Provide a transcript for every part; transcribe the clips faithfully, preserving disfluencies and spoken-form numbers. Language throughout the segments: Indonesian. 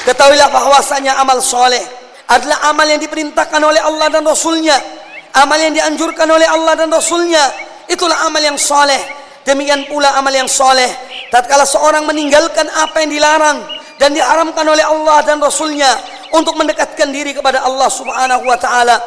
Ketahuilah bahwasanya amal soleh adalah amal yang diperintahkan oleh Allah dan Rasulnya, amal yang dianjurkan oleh Allah dan Rasulnya. Itulah amal yang soleh. Demikian pula amal yang soleh tatkala seorang meninggalkan apa yang dilarang dan diharamkan oleh Allah dan Rasulnya untuk mendekatkan diri kepada Allah Subhanahu wa ta'ala.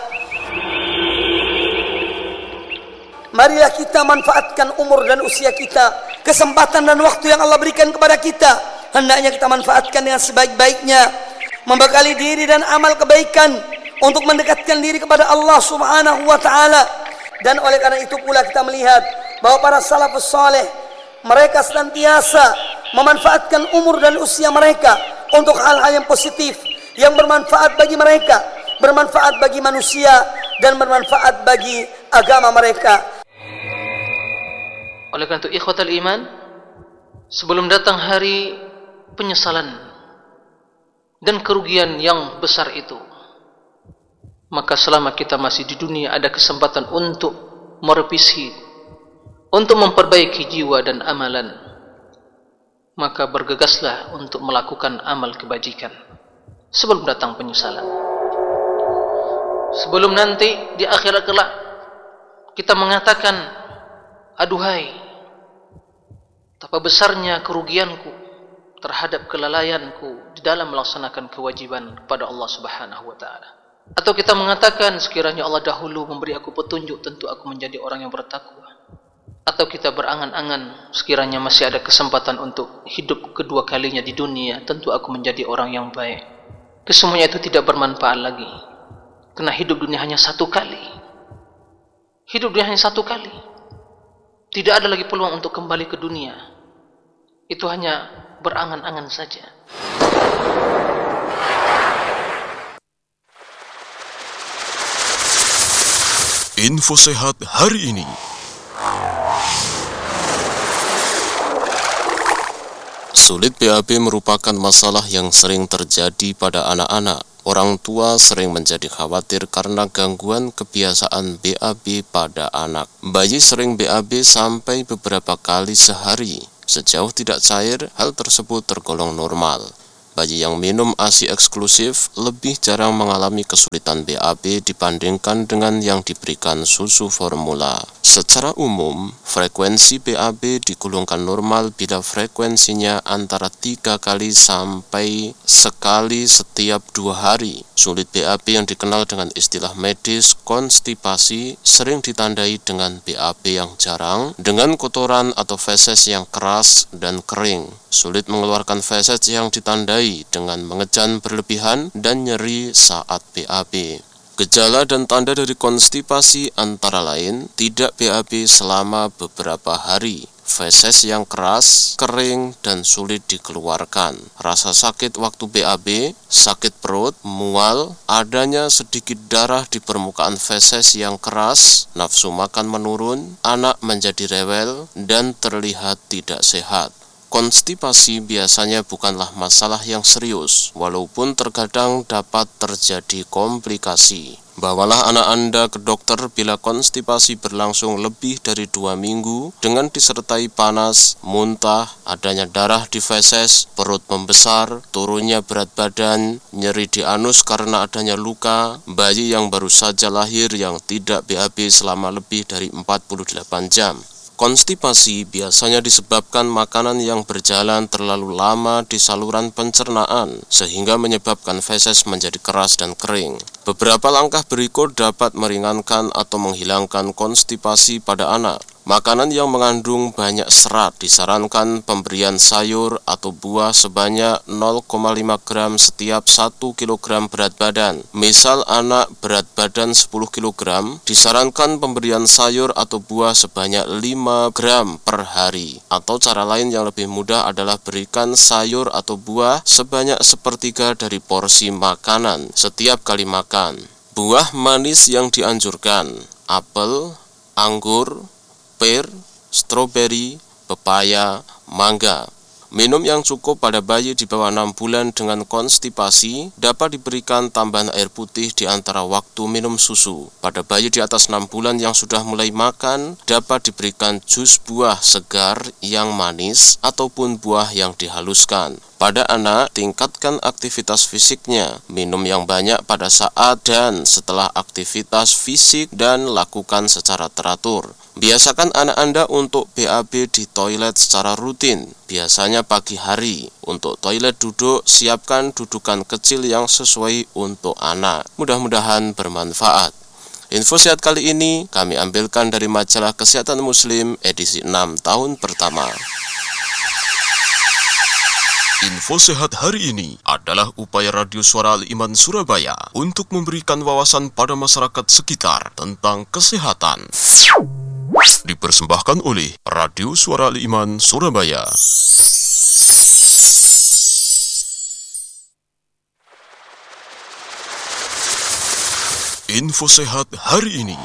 Marilah kita manfaatkan umur dan usia kita, kesempatan dan waktu yang Allah berikan kepada kita. Hendaknya kita manfaatkan dengan sebaik-baiknya, membekali diri dan amal kebaikan untuk mendekatkan diri kepada Allah Subhanahu wa ta'ala. Dan oleh karena itu pula kita melihat bahwa para salafus saleh, mereka senantiasa memanfaatkan umur dan usia mereka untuk hal-hal yang positif, yang bermanfaat bagi mereka, bermanfaat bagi manusia, dan bermanfaat bagi agama mereka. Oleh karena itu ikhwatal iman, sebelum datang hari penyesalan dan kerugian yang besar itu, maka selama kita masih di dunia ada kesempatan untuk merevisi, untuk memperbaiki jiwa dan amalan. Maka bergegaslah untuk melakukan amal kebajikan sebelum datang penyesalan. Sebelum nanti di akhirat kelak kita mengatakan, aduhai, betapa besarnya kerugianku terhadap kelalaianku di dalam melaksanakan kewajiban kepada Allah Subhanahu wa ta'ala. Atau kita mengatakan, sekiranya Allah dahulu memberi aku petunjuk, tentu aku menjadi orang yang bertakwa. Atau kita berangan-angan, sekiranya masih ada kesempatan untuk hidup kedua kalinya di dunia, tentu aku menjadi orang yang baik. Kesemuanya itu tidak bermanfaat lagi, karena hidup dunia hanya satu kali. Hidup dunia hanya satu kali. Tidak ada lagi peluang untuk kembali ke dunia. Itu hanya berangan-angan saja. Info sehat hari ini. Sulit B A B merupakan masalah yang sering terjadi pada anak-anak. Orang tua sering menjadi khawatir karena gangguan kebiasaan B A B pada anak. Bayi sering B A B sampai beberapa kali sehari. Sejauh tidak cair, hal tersebut tergolong normal. Bayi yang minum ASI eksklusif lebih jarang mengalami kesulitan B A B dibandingkan dengan yang diberikan susu formula. Secara umum, frekuensi B A B digolongkan normal bila frekuensinya antara tiga kali sampai sekali setiap dua hari. Sulit B A B yang dikenal dengan istilah medis konstipasi sering ditandai dengan B A B yang jarang, dengan kotoran atau feses yang keras dan kering. Sulit mengeluarkan feses yang ditandai dengan mengejan berlebihan dan nyeri saat B A B. Gejala dan tanda dari konstipasi antara lain tidak B A B selama beberapa hari, feses yang keras, kering, dan sulit dikeluarkan, rasa sakit waktu B A B, sakit perut, mual, adanya sedikit darah di permukaan feses yang keras, nafsu makan menurun, anak menjadi rewel, dan terlihat tidak sehat. Konstipasi biasanya bukanlah masalah yang serius, walaupun terkadang dapat terjadi komplikasi. Bawalah anak Anda ke dokter bila konstipasi berlangsung lebih dari dua minggu dengan disertai panas, muntah, adanya darah di feses, perut membesar, turunnya berat badan, nyeri di anus karena adanya luka, bayi yang baru saja lahir yang tidak B A B selama lebih dari empat puluh delapan jam. Konstipasi biasanya disebabkan makanan yang berjalan terlalu lama di saluran pencernaan sehingga menyebabkan feses menjadi keras dan kering. Beberapa langkah berikut dapat meringankan atau menghilangkan konstipasi pada anak. Makanan yang mengandung banyak serat disarankan pemberian sayur atau buah sebanyak nol koma lima gram setiap satu kilogram berat badan. Misal anak berat badan sepuluh kilogram, disarankan pemberian sayur atau buah sebanyak lima gram per hari. Atau cara lain yang lebih mudah adalah berikan sayur atau buah sebanyak sepertiga dari porsi makanan setiap kali makan. Buah manis yang dianjurkan: apel, anggur, pir, stroberi, pepaya, mangga. Minum yang cukup pada bayi di bawah enam bulan dengan konstipasi dapat diberikan tambahan air putih di antara waktu minum susu. Pada bayi di atas enam bulan yang sudah mulai makan, dapat diberikan jus buah segar yang manis ataupun buah yang dihaluskan. Pada anak, tingkatkan aktivitas fisiknya, minum yang banyak pada saat dan setelah aktivitas fisik dan lakukan secara teratur. Biasakan anak Anda untuk B A B di toilet secara rutin, biasanya pagi hari. Untuk toilet duduk, siapkan dudukan kecil yang sesuai untuk anak. Mudah-mudahan bermanfaat. Info sehat kali ini kami ambilkan dari majalah Kesehatan Muslim edisi enam tahun pertama. Info sehat hari ini adalah upaya Radio Suara Al-Iman Surabaya untuk memberikan wawasan pada masyarakat sekitar tentang kesehatan. Dipersembahkan oleh Radio Suara Al-Iman Surabaya. Info sehat hari ini.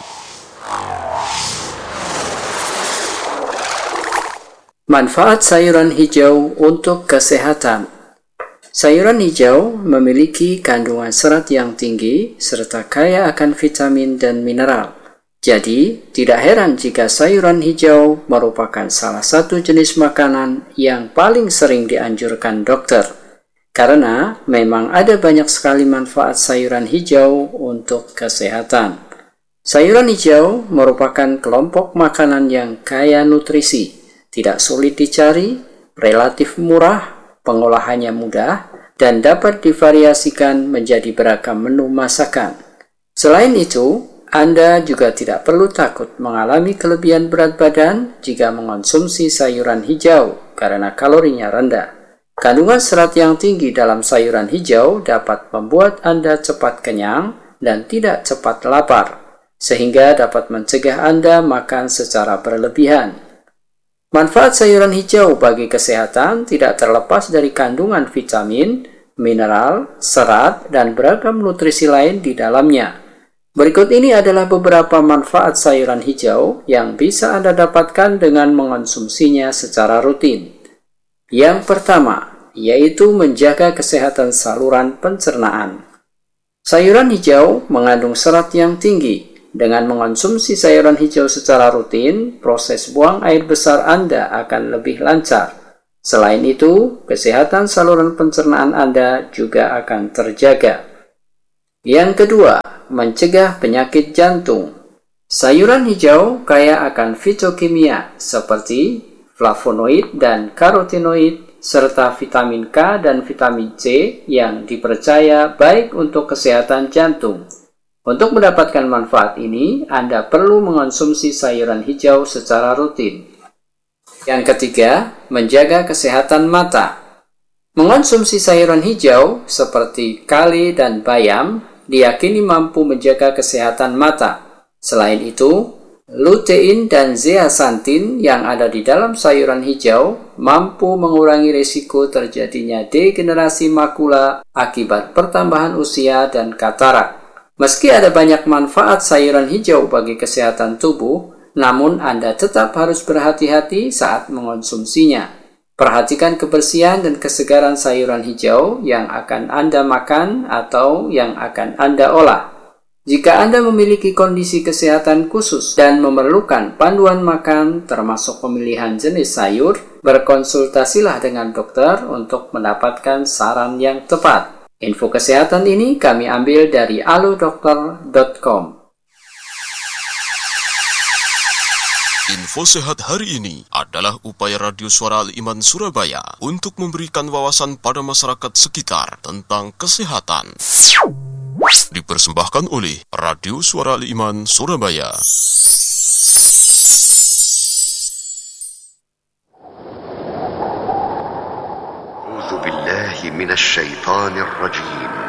Manfaat sayuran hijau untuk kesehatan. Sayuran hijau memiliki kandungan serat yang tinggi serta kaya akan vitamin dan mineral. Jadi, tidak heran jika sayuran hijau merupakan salah satu jenis makanan yang paling sering dianjurkan dokter. Karena memang ada banyak sekali manfaat sayuran hijau untuk kesehatan. Sayuran hijau merupakan kelompok makanan yang kaya nutrisi. Tidak sulit dicari, relatif murah, pengolahannya mudah, dan dapat divariasikan menjadi beragam menu masakan. Selain itu, Anda juga tidak perlu takut mengalami kelebihan berat badan jika mengonsumsi sayuran hijau karena kalorinya rendah. Kandungan serat yang tinggi dalam sayuran hijau dapat membuat Anda cepat kenyang dan tidak cepat lapar, sehingga dapat mencegah Anda makan secara berlebihan. Manfaat sayuran hijau bagi kesehatan tidak terlepas dari kandungan vitamin, mineral, serat, dan beragam nutrisi lain di dalamnya. Berikut ini adalah beberapa manfaat sayuran hijau yang bisa Anda dapatkan dengan mengonsumsinya secara rutin. Yang pertama, yaitu menjaga kesehatan saluran pencernaan. Sayuran hijau mengandung serat yang tinggi. Dengan mengonsumsi sayuran hijau secara rutin, proses buang air besar Anda akan lebih lancar. Selain itu, kesehatan saluran pencernaan Anda juga akan terjaga. Yang kedua, mencegah penyakit jantung. Sayuran hijau kaya akan fitokimia seperti flavonoid dan karotenoid, serta vitamin K dan vitamin C yang dipercaya baik untuk kesehatan jantung. Untuk mendapatkan manfaat ini, Anda perlu mengonsumsi sayuran hijau secara rutin. Yang ketiga, menjaga kesehatan mata. Mengonsumsi sayuran hijau seperti kale dan bayam diyakini mampu menjaga kesehatan mata. Selain itu, lutein dan zeaxanthin yang ada di dalam sayuran hijau mampu mengurangi risiko terjadinya degenerasi makula akibat pertambahan usia dan katarak. Meski ada banyak manfaat sayuran hijau bagi kesehatan tubuh, namun Anda tetap harus berhati-hati saat mengonsumsinya. Perhatikan kebersihan dan kesegaran sayuran hijau yang akan Anda makan atau yang akan Anda olah. Jika Anda memiliki kondisi kesehatan khusus dan memerlukan panduan makan termasuk pemilihan jenis sayur, berkonsultasilah dengan dokter untuk mendapatkan saran yang tepat. Info kesehatan ini kami ambil dari alodokter dot com. Info sehat hari ini adalah upaya Radio Suara Al-Iman Surabaya untuk memberikan wawasan pada masyarakat sekitar tentang kesehatan. Dipersembahkan oleh Radio Suara Al-Iman Surabaya. أعوذ بالله من الشيطان الرجيم